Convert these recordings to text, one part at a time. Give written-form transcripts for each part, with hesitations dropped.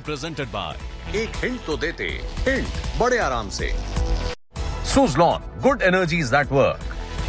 presented by एक hint तो देते, हिंट बड़े आराम से। Suzlon, good energies that work.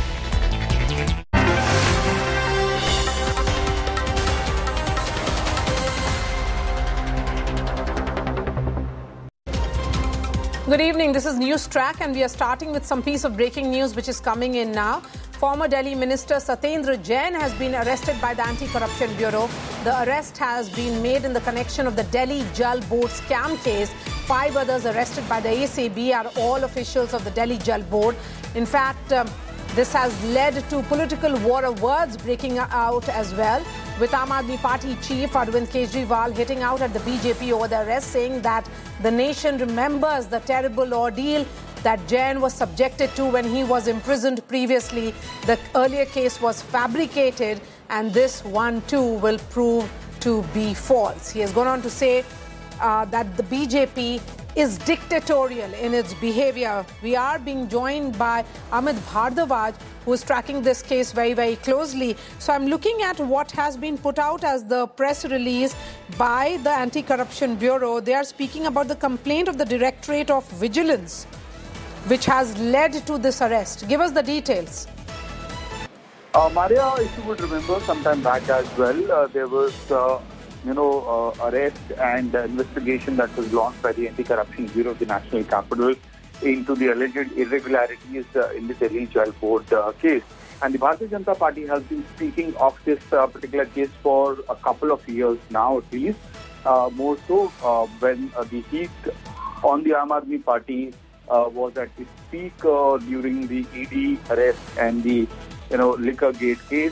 Good evening, this is News Track and we are starting with some piece of breaking news which is coming in now. Former Delhi Minister Satyendra Jain has been arrested by the Anti-Corruption Bureau. The arrest has been made in the connection of the Delhi Jal Board scam case. 5 others arrested by the ACB are all officials of the Delhi Jal Board. In fact, this has led to political war of words breaking out as well, with Aam Aadmi Party chief Arvind Kejriwal hitting out at the BJP over the arrest, saying that the nation remembers the terrible ordeal that Jain was subjected to when he was imprisoned previously. The earlier case was fabricated and this one too will prove to be false. He has gone on to say that the BJP is dictatorial in its behavior. We are being joined by Amit Bhardwaj, who is tracking this case very, very closely. So I'm looking at what has been put out as the press release by the Anti-Corruption Bureau. They are speaking about the complaint of the Directorate of Vigilance, which has led to this arrest. Give us the details. Maria, if you would remember, sometime back as well, there was arrest and investigation that was launched by the Anti-Corruption Bureau of the National Capital into the alleged irregularities in the Delhi Jal Board case. And the Bharatiya Janata Party has been speaking of this particular case for a couple of years now at least. More so when the heat on the Aam Aadmi Party was at its peak during the ED arrest and the liquor gate case.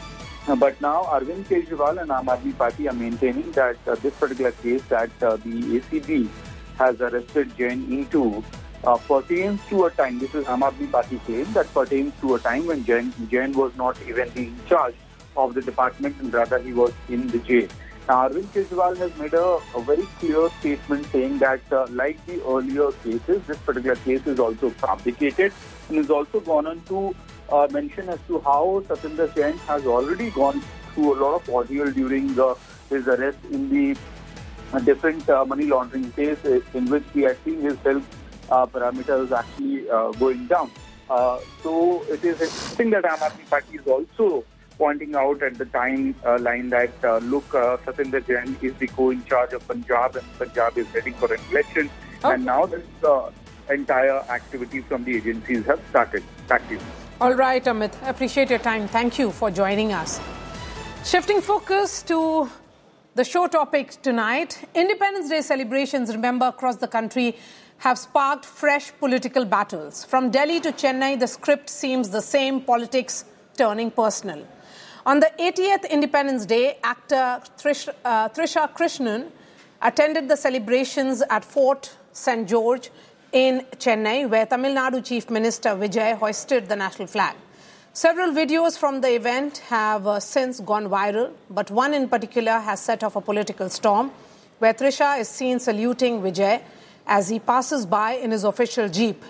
But now Arvind Kejriwal and Aam Aadmi Party are maintaining that this particular case that the ACB has arrested Jain into pertains to a time, this is Aam Aadmi Party claim, that pertains to a time when Jain was not even in charge of the department and rather he was in the jail. Now Arvind Kejriwal has made a very clear statement saying that like the earlier cases, this particular case is also fabricated, and has also gone on to mention as to how Satyendra Jain has already gone through a lot of ordeal during his arrest in the different money laundering case in which we are seeing his health parameters actually going down. So it is interesting that Aam Aadmi Party is also pointing out at the time line that look, Satyendra Jain is the co-in charge of Punjab and Punjab is heading for an election. Okay. And now this entire activity from the agencies have started. Back to you. All right, Amit. Appreciate your time. Thank you for joining us. Shifting focus to the show topic tonight, Independence Day celebrations, remember, across the country have sparked fresh political battles. From Delhi to Chennai, the script seems the same, politics turning personal. On the 80th Independence Day, actor Trisha Krishnan attended the celebrations at Fort St. George in Chennai, where Tamil Nadu Chief Minister Vijay hoisted the national flag. Several videos from the event have since gone viral, but one in particular has set off a political storm, where Trisha is seen saluting Vijay as he passes by in his official jeep.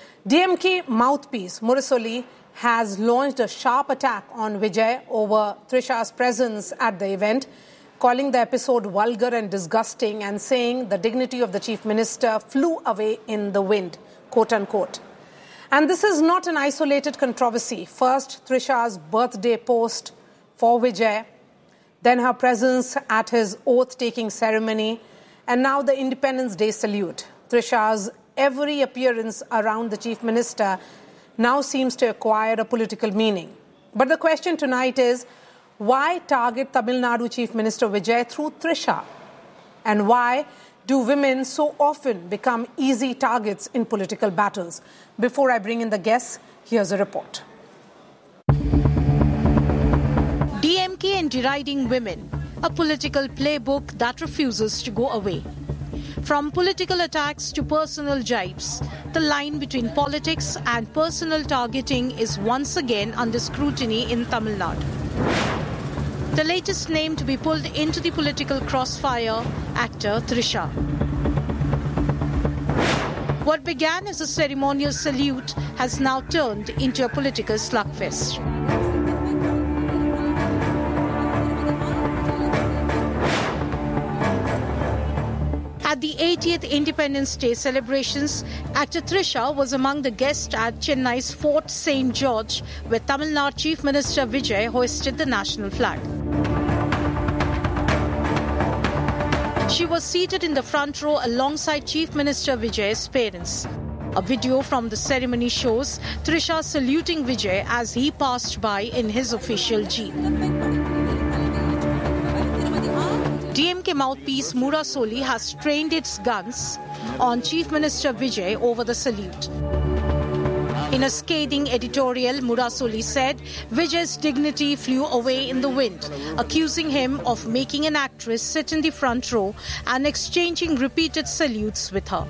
DMK mouthpiece Murasoli has launched a sharp attack on Vijay over Trisha's presence at the event, calling the episode vulgar and disgusting and saying the dignity of the Chief Minister flew away in the wind, quote unquote. And this is not an isolated controversy. First, Trisha's birthday post for Vijay, then her presence at his oath-taking ceremony, and now the Independence Day salute. Trisha's every appearance around the Chief Minister now seems to acquire a political meaning. But the question tonight is, why target Tamil Nadu Chief Minister Vijay through Trisha? And why do women so often become easy targets in political battles? Before I bring in the guests, here's a report. DMK and deriding women, a political playbook that refuses to go away. From political attacks to personal jibes, the line between politics and personal targeting is once again under scrutiny in Tamil Nadu. The latest name to be pulled into the political crossfire, actor Trisha. What began as a ceremonial salute has now turned into a political slugfest. At the 80th Independence Day celebrations, actor Trisha was among the guests at Chennai's Fort St. George, where Tamil Nadu Chief Minister Vijay hoisted the national flag. She was seated in the front row alongside Chief Minister Vijay's parents. A video from the ceremony shows Trisha saluting Vijay as he passed by in his official jeep. DMK mouthpiece Murasoli has trained its guns on Chief Minister Vijay over the salute. In a scathing editorial, Murasoli said Vijay's dignity flew away in the wind, accusing him of making an actress sit in the front row and exchanging repeated salutes with her.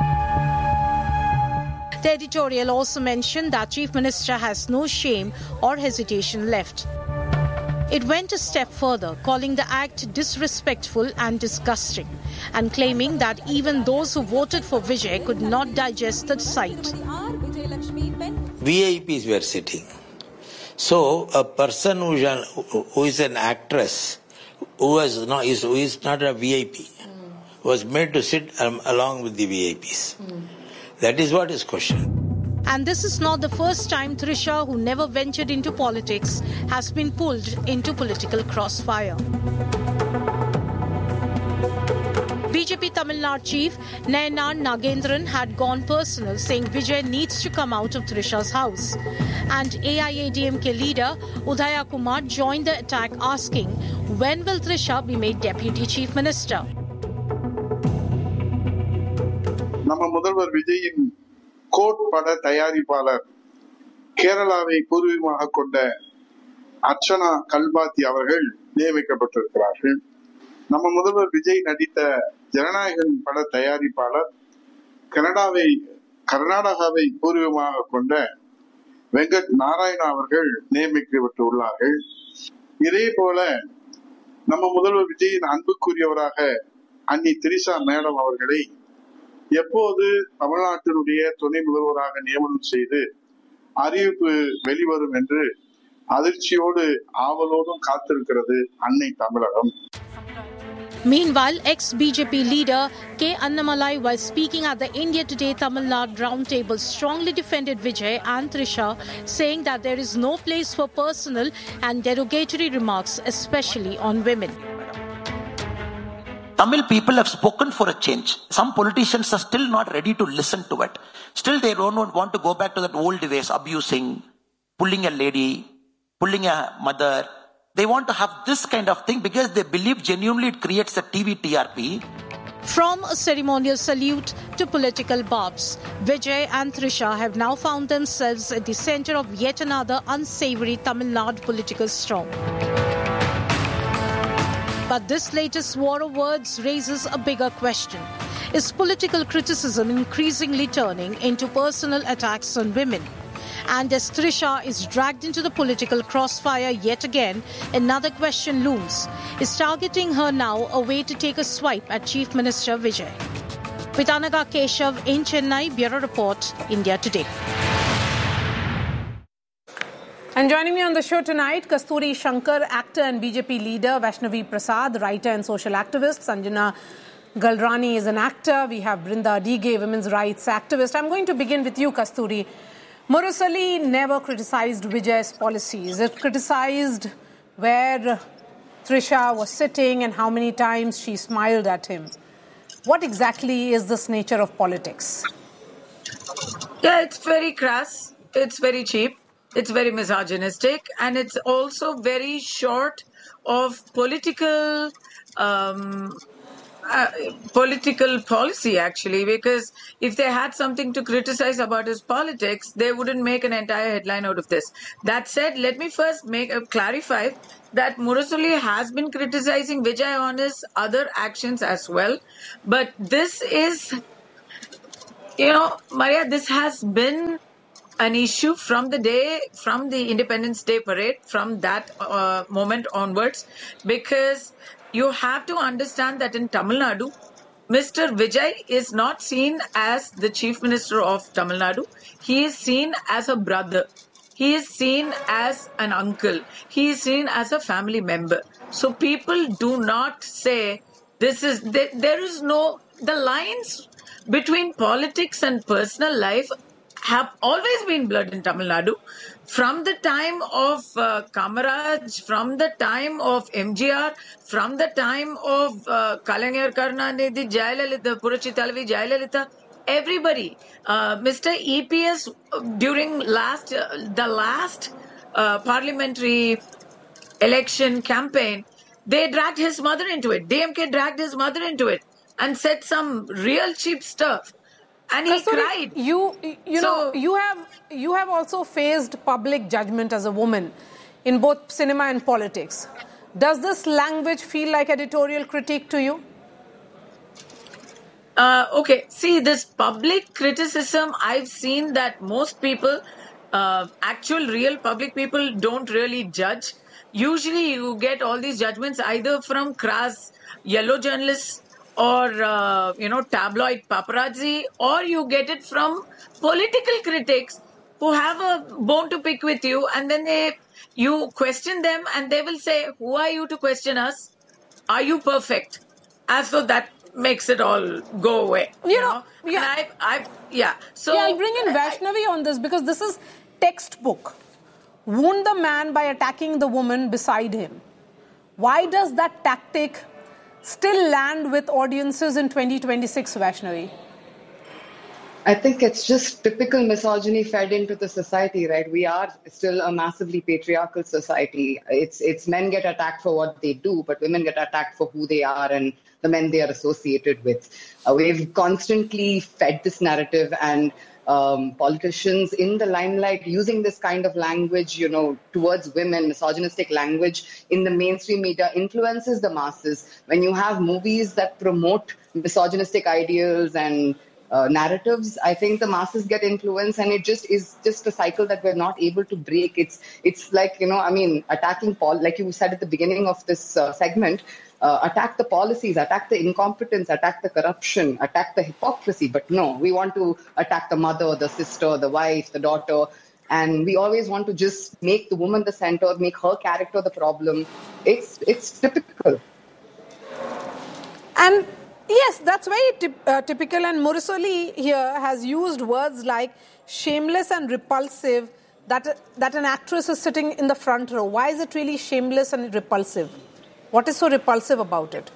The editorial also mentioned that Chief Minister has no shame or hesitation left. It went a step further, calling the act disrespectful and disgusting, and claiming that even those who voted for Vijay could not digest the sight. VIPs were sitting. So a person who is an actress, who is not a VIP, was made to sit along with the VIPs. That is what is questioned. And this is not the first time Trisha, who never ventured into politics, has been pulled into political crossfire. BJP Tamil Nadu chief Nayanar Nagendran had gone personal, saying Vijay needs to come out of Trisha's house. And AIADMK leader Udaya Kumar joined the attack, asking, when will Trisha be made Deputy Chief Minister? நம்ம முதல்வர் விஜயின் code பட தயாரிப்பாளர் கேரளாவை பூர்வீகமாக கொண்ட அர்ச்சனா கல்பாத்தி அவர்கள் நியமிக்கப்பட்டிருக்கிறார்கள். நம்ம முதல்வர் விஜய் நடித்த ஜனநாயகன் பட தயாரிப்பாளர் கர்நாடகாவை பூர்வீகமாக கொண்ட வெங்கட் நாராயணா அவர்கள் நியமிக்கப்பட்டுள்ளார்கள். இதே போல நம்ம முதல்வர் விஜயின் அன்புக்குரியவராக அன்னி திரிசா மேடம் அவர்களை எப்போது தமிழ்நாட்டினுடைய துணை முதல்வராக நியமனம் செய்து அறிவிப்பு வெளிவரும் என்று அதிர்ச்சியோடு ஆவலோடும் காத்திருக்கிறது அன்னை தமிழகம். Meanwhile, ex-BJP leader K. Annamalai, while speaking at the India Today Tamil Nadu roundtable, strongly defended Vijay and Trisha, saying that there is no place for personal and derogatory remarks, especially on women. Tamil people have spoken for a change. Some politicians are still not ready to listen to it. Still they don't want to go back to that old ways, abusing, pulling a lady, pulling a mother. They want to have this kind of thing because they believe genuinely it creates a TV TRP. From a ceremonial salute to political barbs, Vijay and Trisha have now found themselves at the center of yet another unsavory Tamil Nadu political storm. But this latest war of words raises a bigger question. Is political criticism increasingly turning into personal attacks on women? And as Trisha is dragged into the political crossfire yet again, another question looms. Is targeting her now a way to take a swipe at Chief Minister Vijay? With Anaga Keshav in Chennai, Bureau Report, India Today. And joining me on the show tonight, Kasturi Shankar, actor and BJP leader, Vaishnavi Prasad, writer and social activist, Sanjana Galrani is an actor, we have Brinda Dige, women's rights activist. I'm going to begin with you, Kasturi. Murasoli never criticized Vijay's policies. It criticized where Trisha was sitting and how many times she smiled at him. What exactly is this nature of politics? Yeah, it's very crass. It's very cheap. It's very misogynistic. And it's also very short of political policy, actually, because if they had something to criticize about his politics, they wouldn't make an entire headline out of this. That said, let me first clarify that Murasoli has been criticizing Vijay on his other actions as well. But this is, Maria, this has been an issue from the Independence Day parade, from that moment onwards, because you have to understand that in Tamil Nadu, Mr. Vijay is not seen as the Chief Minister of Tamil Nadu. He is seen as a brother. He is seen as an uncle. He is seen as a family member. So people do not say there is no the lines between politics and personal life have always been blurred in Tamil Nadu. From the time of Kamaraj, from the time of MGR, from the time of Kalaignar Karunanidhi, Jayalalitha, Purachi Talavi Jayalalitha, everybody, Mr. EPS during the last parliamentary election campaign, they dragged his mother into it. DMK dragged his mother into it and said some real cheap stuff. And he cried. You have also faced public judgment as a woman in both cinema and politics. Does this language feel like editorial critique to you? Okay, see, this public criticism, I've seen that most people, actual real public people, don't really judge. Usually you get all these judgments either from crass yellow journalists or, tabloid paparazzi, or you get it from political critics who have a bone to pick with you, and then you question them and they will say, who are you to question us? Are you perfect? As though that makes it all go away. You know? Yeah. So I'll bring in Vaishnavi on this, because this is textbook. Wound the man by attacking the woman beside him. Why does that tactic still land with audiences in 2026, Vaishnavi? I think it's just typical misogyny fed into the society, right? We are still a massively patriarchal society. It's men get attacked for what they do, but women get attacked for who they are and the men they are associated with. We've constantly fed this narrative, and politicians in the limelight using this kind of language, towards women, misogynistic language in the mainstream media influences the masses. When you have movies that promote misogynistic ideals and narratives, I think the masses get influenced, and it is just a cycle that we're not able to break. It's like, attacking like you said at the beginning of this segment, attack the policies, attack the incompetence, attack the corruption, attack the hypocrisy. But no, we want to attack the mother, the sister, the wife, the daughter. And we always want to just make the woman the center, make her character the problem. It's typical. And yes, that's very typical. And Mursali here has used words like shameless and repulsive, that an actress is sitting in the front row. Why is it really shameless and repulsive? What is so repulsive about it?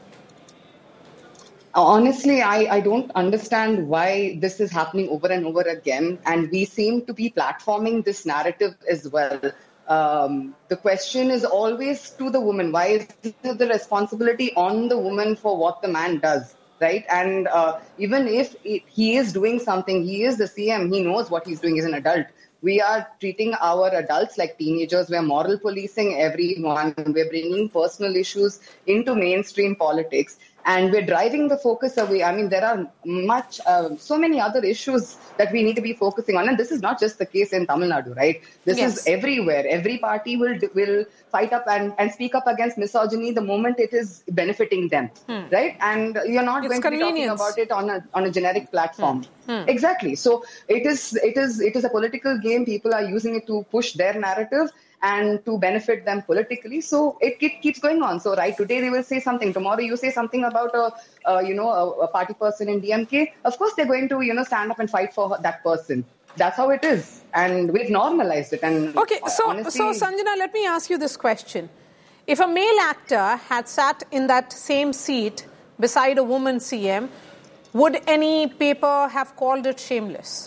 Honestly, I don't understand why this is happening over and over again. And we seem to be platforming this narrative as well. The question is always to the woman. Why is the responsibility on the woman for what the man does? Right? And even if he is doing something, he is the CM, he knows what he's doing, he's an adult. We are treating our adults like teenagers. We're moral policing everyone. We're bringing personal issues into mainstream politics. And we're driving the focus away. I mean, there are so many other issues that we need to be focusing on. And this is not just the case in Tamil Nadu, right? This is everywhere. Every party will fight up and speak up against misogyny the moment it is benefiting them, right? And you're not going to be talking about it on a generic platform. Exactly. So it is a political game. People are using it to push their narrative and to benefit them politically. So it keeps going on. So right, today they will say something. Tomorrow you say something about a party person in DMK. Of course they're going to stand up and fight for that person. That's how it is. And we've normalized it. And okay, so Sanjana, let me ask you this question. If a male actor had sat in that same seat beside a woman CM, would any paper have called it shameless?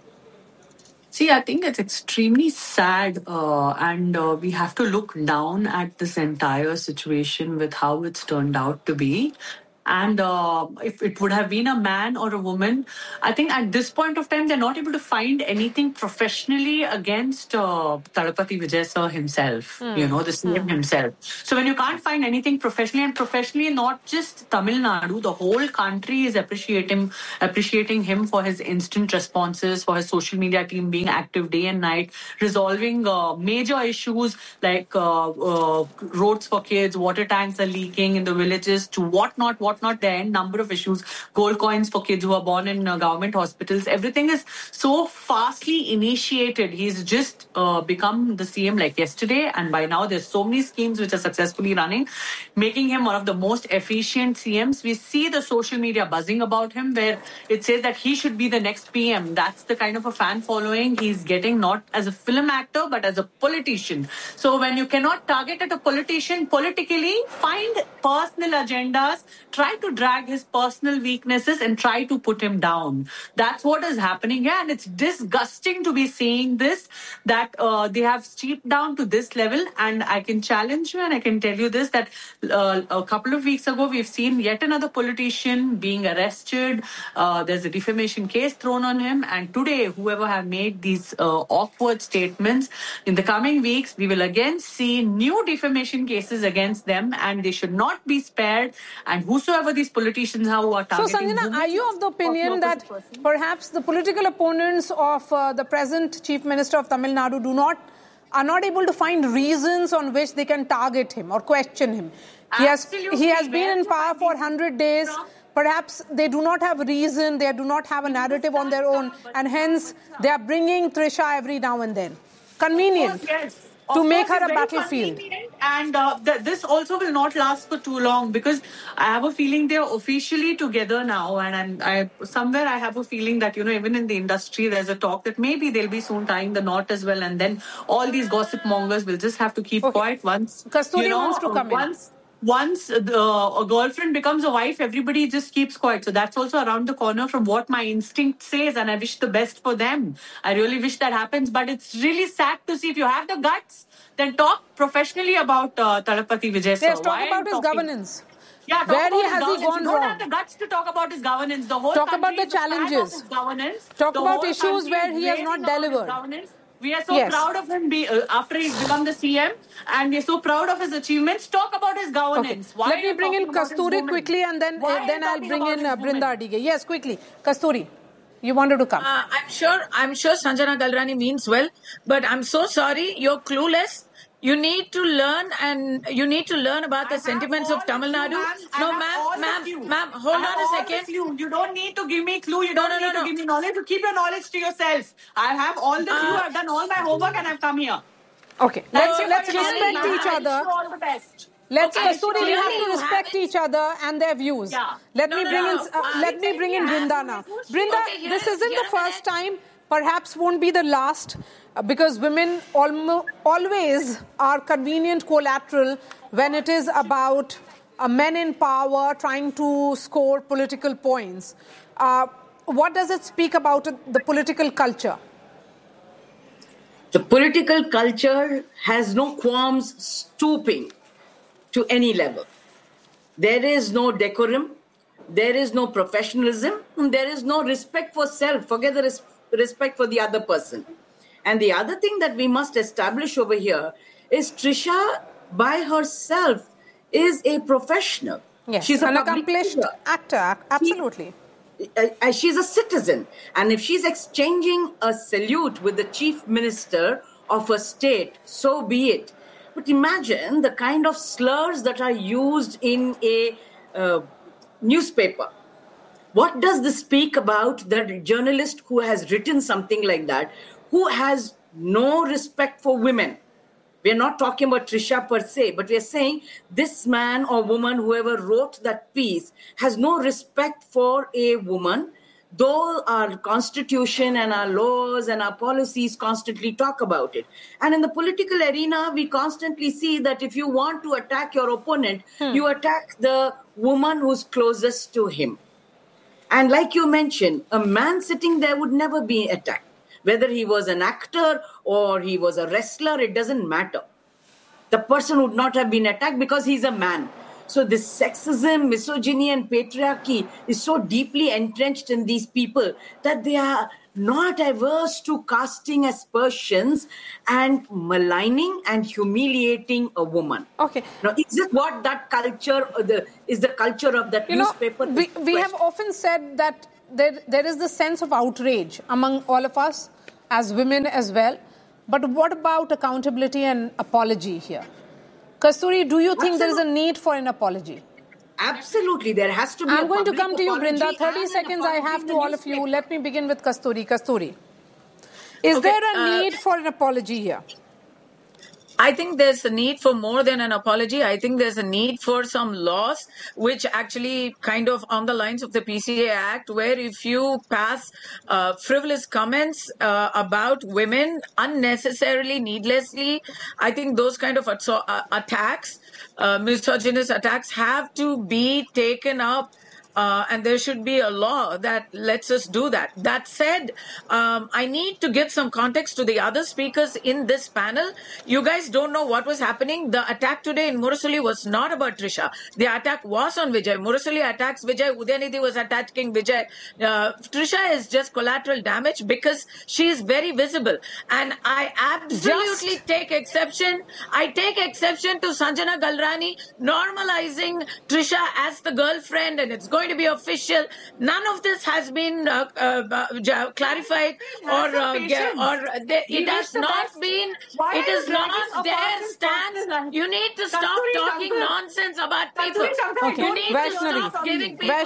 See, I think it's extremely sad, and we have to look down at this entire situation with how it's turned out to be. And if it would have been a man or a woman, I think at this point of time, they're not able to find anything professionally against Thalapathy Vijay sir himself, the CM himself. So when you can't find anything professionally, and professionally not just Tamil Nadu, the whole country is appreciating him for his instant responses, for his social media team being active day and night, resolving major issues like roads for kids, water tanks are leaking in the villages, to what whatnot, the end number of issues, gold coins for kids who are born in government hospitals. Everything is so fastly initiated. He's just become the CM like yesterday, and by now there's so many schemes which are successfully running, making him one of the most efficient CMs. We see the social media buzzing about him, where it says that he should be the next PM. That's the kind of a fan following he's getting, not as a film actor, but as a politician. So when you cannot target at a politician politically, find personal agendas, try to drag his personal weaknesses and try to put him down. That's what is happening here, and it's disgusting to be saying this, that they have steeped down to this level. And I can challenge you and I can tell you this, that a couple of weeks ago we've seen yet another politician being arrested. There's a defamation case thrown on him, and today whoever have made these awkward statements, in the coming weeks we will again see new defamation cases against them, and they should not be spared. And whosoever these politicians are who are targeting... So Sanjana, are you of the opinion that perhaps the political opponents of the present Chief Minister of Tamil Nadu are not able to find reasons on which they can target him or question him? He has been in power for 100 days. Perhaps they do not have a reason, they do not have a narrative on their own, and hence they are bringing Trisha every now and then. Convenient. Yes. To make her a battlefield. And this also will not last for too long, because I have a feeling they are officially together now, and I have a feeling that, even in the industry there's a talk that maybe they'll be soon tying the knot as well, and then all these gossip mongers will just have to keep quiet once. Kasturi wants to come in. Once a girlfriend becomes a wife, everybody just keeps quiet. So that's also around the corner from what my instinct says, and I wish the best for them. I really wish that happens, but it's really sad to see. If you have the guts, then talk professionally about Thalapathy Vijay Sir. Yes, talk about his governance. Yeah, where has he gone wrong? You don't have the guts to talk about his governance. The whole talk about the challenges. Talk about issues where he has not delivered. We are so proud of him after he's become the CM, and we are so proud of his achievements. Talk about his governance. Okay. Let me bring in Kasturi quickly, and then I'll bring in Brinda Adige. Yes, quickly. Kasturi, you wanted to come. I'm sure Sanjana Galrani means well, but I'm so sorry, you're clueless. You need to learn, and you need to learn about the sentiments of Tamil Nadu. No, ma'am, hold on a second. You don't need to give me clue. You don't need to give me knowledge. You keep your knowledge to yourself. I have all the clue. I've done all my homework, and I've come here. Okay, let's respect each other. All the best. Kasturi, we have to respect each other and their views. Yeah. Let me bring in Brinda now. Brinda, this isn't the first time. Perhaps won't be the last, because women always are convenient collateral when it is about men in power trying to score political points. What does it speak about the political culture? The political culture has no qualms stooping to any level. There is no decorum, there is no professionalism, and there is no respect for self. Forget the respect for the other person. And the other thing that we must establish over here is Trisha by herself is a professional. Yes, she's an accomplished actor, absolutely. She's a citizen. And if she's exchanging a salute with the chief minister of a state, so be it. But imagine the kind of slurs that are used in a newspaper. What does this speak about the journalist who has written something like that, who has no respect for women? We are not talking about Trisha per se, but we are saying this man or woman, whoever wrote that piece, has no respect for a woman, though our constitution and our laws and our policies constantly talk about it. And in the political arena, we constantly see that if you want to attack your opponent, you attack the woman who's closest to him. And like you mentioned, a man sitting there would never be attacked. Whether he was an actor or he was a wrestler, it doesn't matter. The person would not have been attacked because he's a man. So this sexism, misogyny and patriarchy is so deeply entrenched in these people that they are not averse to casting aspersions and maligning and humiliating a woman. Okay. Now, is it what that culture is the culture of that newspaper? We have often said that there is the sense of outrage among all of us as women as well. But what about accountability and apology here? Kasturi, do you think there is a need for an apology? Absolutely, there has to be. I'm going to come to you, Brinda. 30 seconds I have to all of you. Let me begin with Kasturi. Kasturi, is there a need for an apology here? I think there's a need for more than an apology. I think there's a need for some laws which actually kind of on the lines of the PCA Act, where if you pass frivolous comments about women unnecessarily, needlessly, I think those kind of attacks, misogynist attacks, have to be taken up. And there should be a law that lets us do that. That said, I need to give some context to the other speakers in this panel. You guys don't know what was happening. The attack today in Murasuli was not about Trisha. The attack was on Vijay. Murasuli attacks Vijay. Udayanidhi was attacking Vijay. Trisha is just collateral damage because she is very visible. And I absolutely take exception. I take exception to Sanjana Galrani normalizing Trisha as the girlfriend, and it's going to be official. None of this has been clarified it has not been. It is not their stance. You need to stop talking nonsense about people. Okay, You need to stop giving people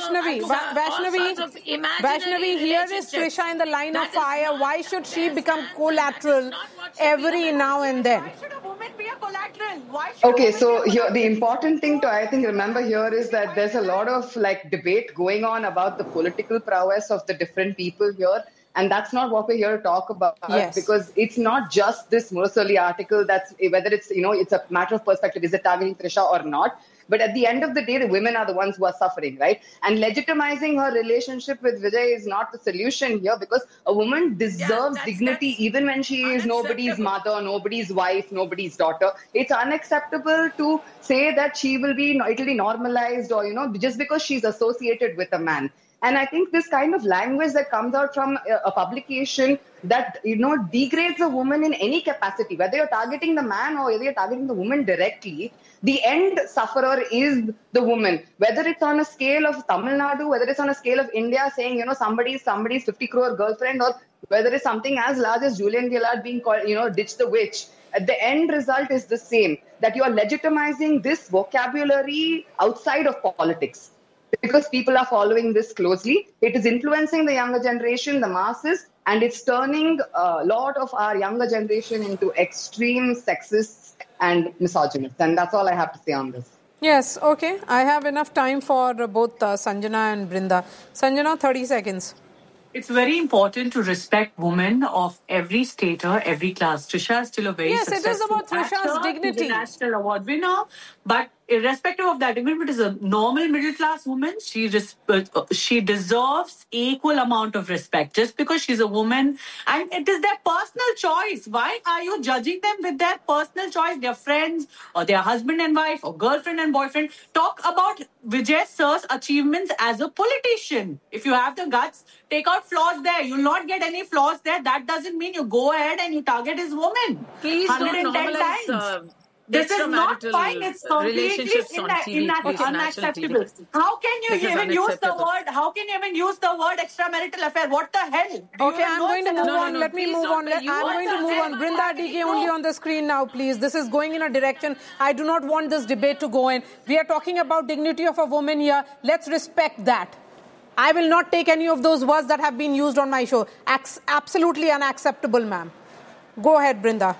Vaishnavi, here is Trisha in the line of fire. Why should she become collateral every now and then? Why should a woman be a collateral? Okay, so here the important thing to I think remember here is that there's a lot of like debate going on about the political prowess of the different people here. And that's not what we're here to talk about, because it's not just this Murasuli article that's whether it's, it's a matter of perspective, is it targeting Trisha or not? But at the end of the day, the women are the ones who are suffering, right? And legitimizing her relationship with Vijay is not the solution here, because a woman deserves dignity even when she is nobody's mother, nobody's wife, nobody's daughter. It's unacceptable to say that it'll be normalized or, just because she's associated with a man. And I think this kind of language that comes out from a publication that, degrades a woman in any capacity, whether you're targeting the man or whether you're targeting the woman directly, the end sufferer is the woman. Whether it's on a scale of Tamil Nadu, whether it's on a scale of India saying, somebody's 50 crore girlfriend, or whether it's something as large as Julian Gillard being called, ditch the witch. The end result is the same, that you are legitimizing this vocabulary outside of politics. Because people are following this closely. It is influencing the younger generation, the masses, and it's turning a lot of our younger generation into extreme sexists and misogynists. And that's all I have to say on this. Yes, okay. I have enough time for both Sanjana and Brinda. Sanjana, 30 seconds. It's very important to respect women of every stature, every class. Trisha is still a very successful it is about Trisha's dignity. International award winner, but irrespective of that, even if it is a normal middle-class woman, she deserves equal amount of respect just because she's a woman, and it is their personal choice. Why are you judging them with their personal choice? Their friends or their husband and wife or girlfriend and boyfriend. Talk about Vijay Sir's achievements as a politician. If you have the guts, take out flaws there. You'll not get any flaws there. That doesn't mean you go ahead and you target his woman. Please 110 don't normalize times. This is not fine. It's completely unacceptable. How can you even use the word? How can you even use the word extramarital affair? What the hell? Okay, I'm going to move on. Let me move on. I'm going to move on. Brinda DK only on the screen now, please. This is going in a direction I do not want this debate to go in. We are talking about dignity of a woman here. Let's respect that. I will not take any of those words that have been used on my show. Absolutely unacceptable, ma'am. Go ahead, Brinda.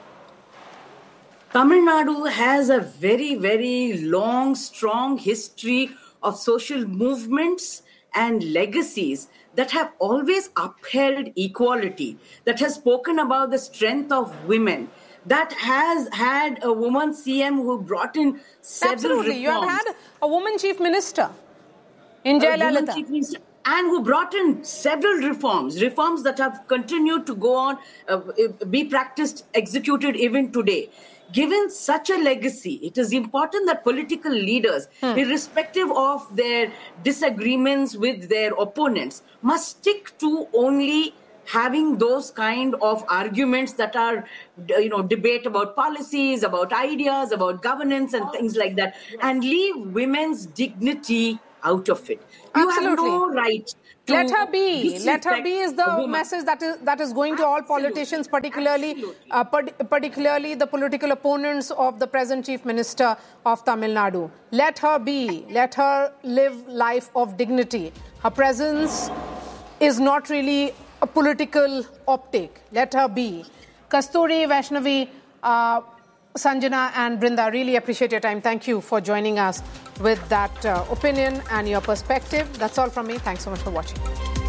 Tamil Nadu has a very, very long, strong history of social movements and legacies that have always upheld equality, that has spoken about the strength of women, that has had a woman CM who brought in several reforms. You have had a woman chief minister in Jayalalitha. And who brought in several reforms that have continued to go on, be practiced, executed even today. Given such a legacy, it is important that political leaders, irrespective of their disagreements with their opponents, must stick to only having those kind of arguments that are, debate about policies, about ideas, about governance and things like that, and leave women's dignity out of it. You Absolutely. have no right. Let her be. Let her be is the woman. message that is going to all politicians, particularly the political opponents of the present Chief Minister of Tamil Nadu. Let her be. Let her live life of dignity. Her presence is not really a political optic. Let her be. Kasturi, Vaishnavi, Sanjana and Brinda, really appreciate your time. Thank you for joining us with that opinion and your perspective. That's all from me. Thanks so much for watching.